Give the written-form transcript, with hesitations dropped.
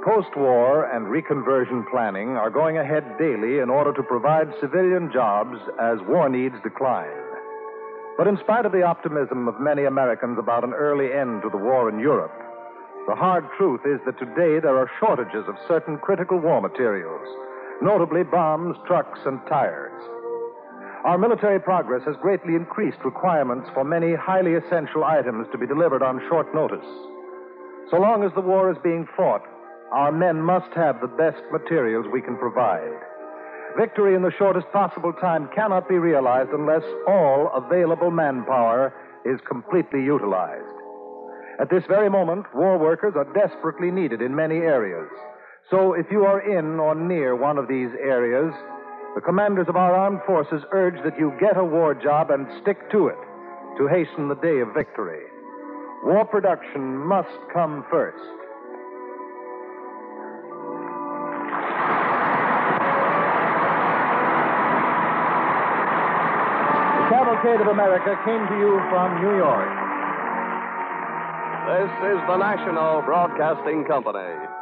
Post-war and reconversion planning are going ahead daily in order to provide civilian jobs as war needs decline. But in spite of the optimism of many Americans about an early end to the war in Europe, the hard truth is that today there are shortages of certain critical war materials, notably bombs, trucks, and tires. Our military progress has greatly increased requirements for many highly essential items to be delivered on short notice. So long as the war is being fought, our men must have the best materials we can provide. Victory in the shortest possible time cannot be realized unless all available manpower is completely utilized. At this very moment, war workers are desperately needed in many areas. So if you are in or near one of these areas, the commanders of our armed forces urge that you get a war job and stick to it to hasten the day of victory. War production must come first. The Cavalcade of America came to you from New York. This is the National Broadcasting Company.